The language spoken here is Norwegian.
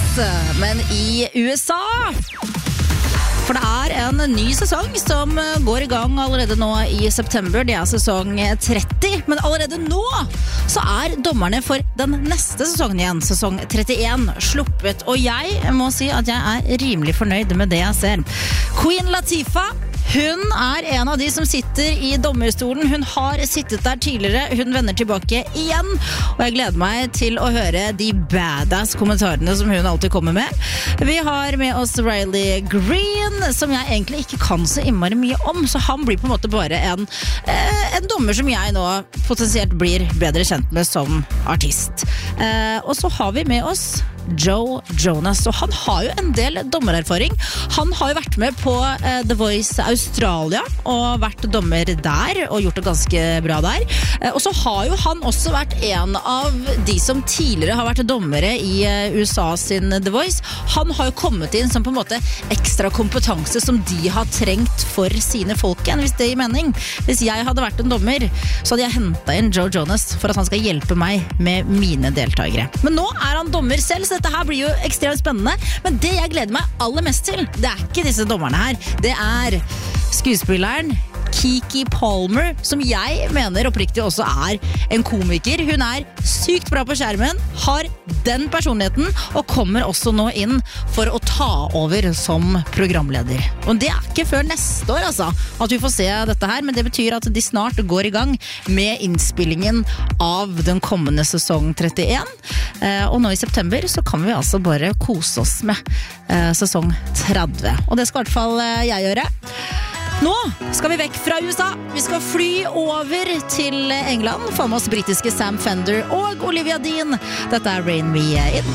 men i USA. For det er en ny sesong som går i gang allerede nå i september. Det er sesong 30, men allerede nå så er dommerne for den neste sesongen igjen, sesong 31, sluppet. Og jeg må si at jeg er rimelig fornøyd med det jeg ser. Queen Latifah, hun er en av de som sitter i dommerstolen. Hun har sittet der tidligere, hun vender tilbake igjen. Og jeg gleder meg til å høre de badass kommentarene som hun alltid kommer med. Vi har med oss Riley Green, som jeg egentlig ikke kan så innmari mye om. Så han blir på en måte bare en dommer som jeg nå potensielt blir bedre kjent med som artist. Og så har vi med oss Joe Jonas, og han har jo en del dommererfaring. Han har jo vært med på The Voice Australia og vært dommer der og gjort det ganske bra der. Og så har jo han også vært en av de som tidligere har vært dommere i USA sin The Voice. Han har jo kommet inn som på en måte ekstra kompetanse som de har trengt for sine folk igjen, hvis det gir mening. Hvis jeg hadde vært en dommer, så hadde jeg hentet inn Joe Jonas for at han skal hjelpe meg med mine deltakere. Men nå er han dommer selv, så dette her blir jo ekstremt spennende. Men det jeg gleder meg aller mest til, det er ikke disse dommerne her. Det er skuespilleren Keke Palmer, som jeg mener oppriktig også er en komiker. Hun er sykt bra på skjermen, har den personligheten, og kommer også nå inn for å ta over som programleder. Og det er ikke før neste år, altså, at vi får se dette her, men det betyr at de snart går i gang med innspillingen av den kommende sesong 31. Og nå i september så kan vi altså bare kose oss med sesong 30. Og det skal i hvert fall jeg gjøre. Nå skal vi vekk fra USA. Vi skal fly over til England. Få med oss britiske Sam Fender og Olivia Dean. Dette er Rain Me In.